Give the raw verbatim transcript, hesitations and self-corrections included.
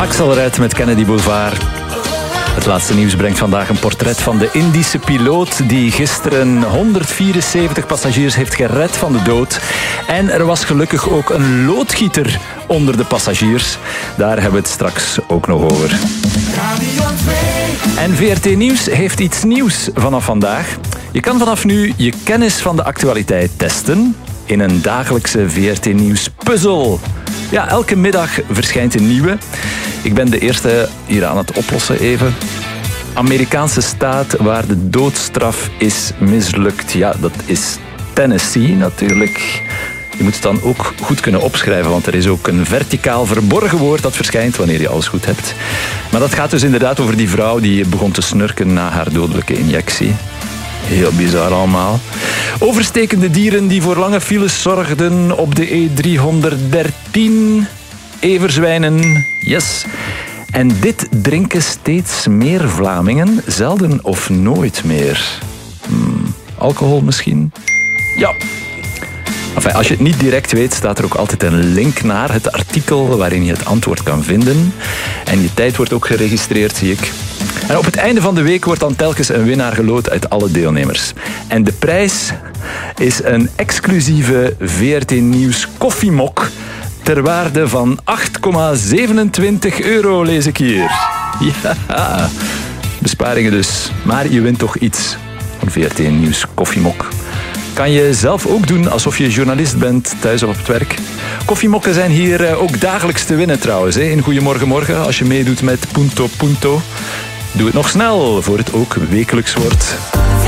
Axel Red met Kennedy Boulevard. Het laatste nieuws brengt vandaag een portret van de Indische piloot die gisteren honderdvierenzeventig passagiers heeft gered van de dood. En er was gelukkig ook een loodgieter onder de passagiers. Daar hebben we het straks ook nog over. En V R T Nieuws heeft iets nieuws vanaf vandaag. Je kan vanaf nu je kennis van de actualiteit testen in een dagelijkse V R T Nieuws puzzel. Ja, elke middag verschijnt een nieuwe. Ik ben de eerste hier aan het oplossen even. Amerikaanse staat waar de doodstraf is mislukt. Ja, dat is Tennessee natuurlijk. Je moet het dan ook goed kunnen opschrijven, want er is ook een verticaal verborgen woord dat verschijnt wanneer je alles goed hebt. Maar dat gaat dus inderdaad over die vrouw die begon te snurken na haar dodelijke injectie. Heel bizar allemaal. Overstekende dieren die voor lange files zorgden op de E driehonderddertien. Everzwijnen, yes. En dit drinken steeds meer Vlamingen, zelden of nooit meer. Hmm, alcohol misschien? Ja. Enfin, als je het niet direct weet, staat er ook altijd een link naar het artikel waarin je het antwoord kan vinden. En je tijd wordt ook geregistreerd, zie ik. En op het einde van de week wordt dan telkens een winnaar geloot uit alle deelnemers. En de prijs is een exclusieve V R T Nieuws koffiemok ter waarde van acht komma zevenentwintig euro, lees ik hier. Ja, besparingen dus. Maar je wint toch iets. Een V R T Nieuws koffiemok. Kan je zelf ook doen alsof je journalist bent thuis of op het werk. Koffiemokken zijn hier ook dagelijks te winnen trouwens. In Goedemorgen Morgen, als je meedoet met Punto Punto. Doe het nog snel, voor het ook wekelijks wordt.